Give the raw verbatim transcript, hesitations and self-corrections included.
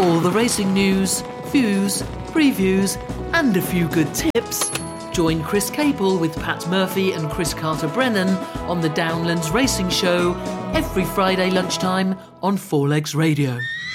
all the racing news, views, previews and a few good tips, join Chris Capel with Pat Murphy and Chris Carter-Brennan on the Downlands Racing Show every Friday lunchtime on Four Legs Radio.